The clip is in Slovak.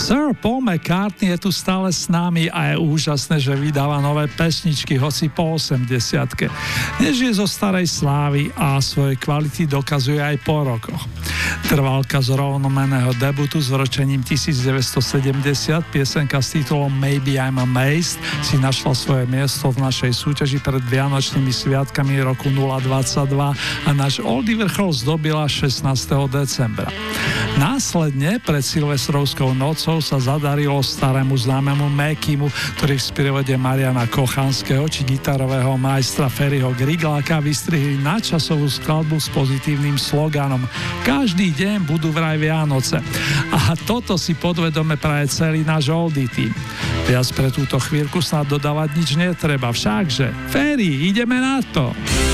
Sir Paul McCartney je tu stále s nami a je úžasné, že vydáva nové pesničky, hoci po 80-ke. Nežije zo starej slávy a svoje kvality dokazuje aj po rokoch. Trvalka z rovnomenného debutu s vročením 1970, piesenka s titulom Maybe I'm Amazed si našla svoje miesto v našej súťaži pred Vianočnými sviatkami roku 022 a náš oldie vrchol zdobila 16. decembra. Následne pred Silvestrovskou nocou sa zadarilo starému známemu Mekimu, ktorý v sprievode Mariana Kochanského či gitarového majstra Ferryho Grigláka vystrihli nadčasovú skladbu s pozitívnym sloganom Každý deň budú vraj Vianoce. A toto si podvedome praje celý náš oldie team. Viac pre túto chvíľku snad dodávať nič netreba, všakže Ferry, ideme na to!